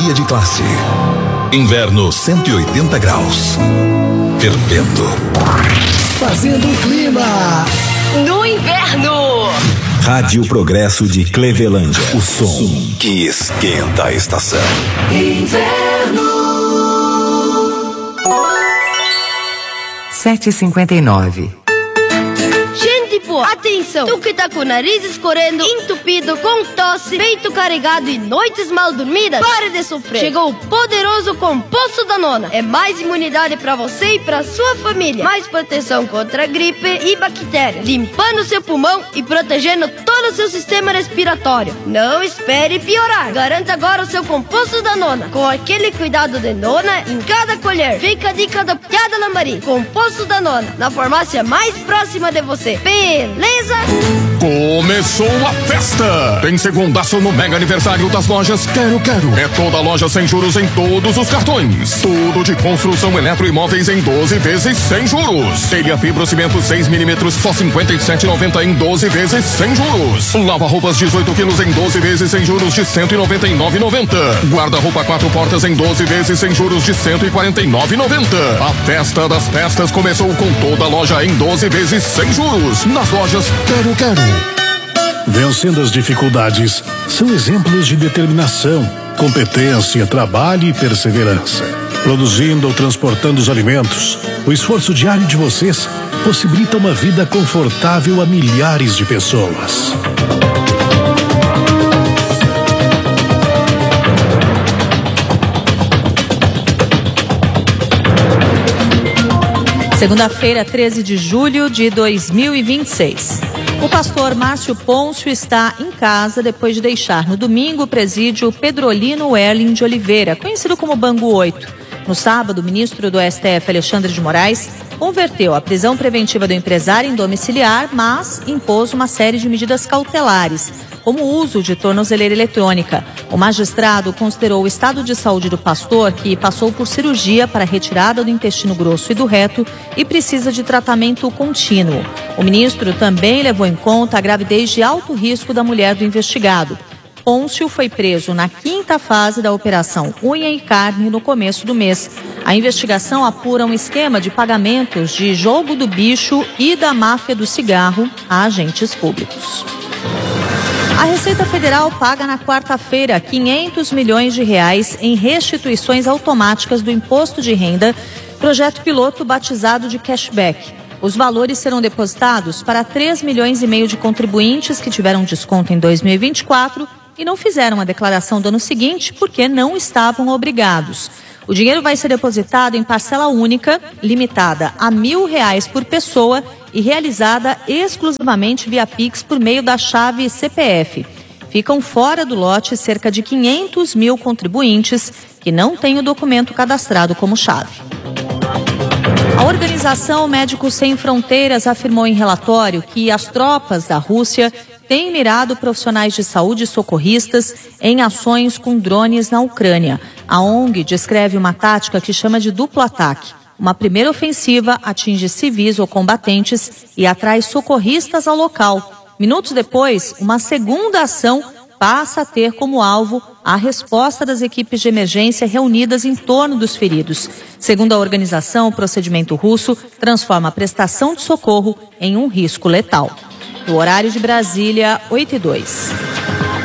categoria de classe. Inverno 180 graus. Fervendo. Fazendo o clima. No inverno. Rádio Progresso de Clevelândia. O som que esquenta a estação. Inverno. 7h59. Atenção, tu que tá com o nariz escorrendo, entupido, com tosse, peito carregado e noites mal dormidas, pare de sofrer. Chegou o poderoso Composto Danona. É mais imunidade pra você e pra sua família. Mais proteção contra gripe e bactérias, limpando seu pulmão e protegendo todo o seu sistema respiratório. Não espere piorar. Garanta agora o seu Composto Danona, com aquele cuidado de nona em cada colher. Fica a dica da Piada Lambari. Composto Danona, na farmácia mais próxima de você. Beleza? Começou a festa! Tem segundaço no mega aniversário das lojas Quero Quero. É toda loja sem juros em todos os cartões. Tudo de construção eletroimóveis em 12 vezes sem juros. Telha fibrocimento 6mm só 57,90 em 12 vezes sem juros. Lava-roupas 18 quilos em 12 vezes sem juros de 199,90. Guarda-roupa 4 portas em 12 vezes sem juros de 149,90. A festa das festas começou com toda a loja em 12 vezes sem juros. Nas lojas Quero Quero. Vencendo as dificuldades são exemplos de determinação, competência, trabalho e perseverança. Produzindo ou transportando os alimentos, o esforço diário de vocês possibilita uma vida confortável a milhares de pessoas. Segunda-feira, 13 de julho de 2026. O pastor Márcio Pôncio está em casa depois de deixar no domingo o presídio Pedrolino Werlin de Oliveira, conhecido como Bangu 8. No sábado, o ministro do STF, Alexandre de Moraes, converteu a prisão preventiva do empresário em domiciliar, mas impôs uma série de medidas cautelares, como o uso de tornozeleira eletrônica. O magistrado considerou o estado de saúde do pastor, que passou por cirurgia para retirada do intestino grosso e do reto e precisa de tratamento contínuo. O ministro também levou em conta a gravidez de alto risco da mulher do investigado. Pôncio foi preso na 5ª fase da Operação Unha e Carne no começo do mês. A investigação apura um esquema de pagamentos de jogo do bicho e da máfia do cigarro a agentes públicos. A Receita Federal paga na quarta-feira R$500 milhões em restituições automáticas do imposto de renda, projeto piloto batizado de cashback. Os valores serão depositados para 3,5 milhões de contribuintes que tiveram desconto em 2024 e não fizeram a declaração do ano seguinte porque não estavam obrigados. O dinheiro vai ser depositado em parcela única, limitada a R$1.000 por pessoa e realizada exclusivamente via Pix por meio da chave CPF. Ficam fora do lote cerca de 500 mil contribuintes que não têm o documento cadastrado como chave. A organização Médicos Sem Fronteiras afirmou em relatório que as tropas da Rússia têm mirado profissionais de saúde e socorristas em ações com drones na Ucrânia. A ONG descreve uma tática que chama de duplo ataque. Uma primeira ofensiva atinge civis ou combatentes e atrai socorristas ao local. Minutos depois, uma segunda ação passa a ter como alvo a resposta das equipes de emergência reunidas em torno dos feridos. Segundo a organização, o procedimento russo transforma a prestação de socorro em um risco letal. No horário de Brasília, 8h02.